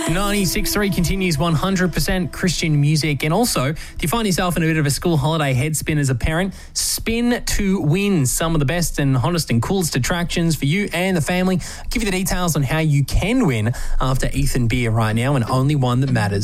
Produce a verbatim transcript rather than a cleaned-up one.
ninety-six point three continues one hundred percent Christian music. And also, if you find yourself in a bit of a school holiday headspin as a parent, Spin to Win, some of the best and hottest and coolest attractions for you and the family. I'll give you the details on how you can win after Ethan Beer right now, and only one that matters.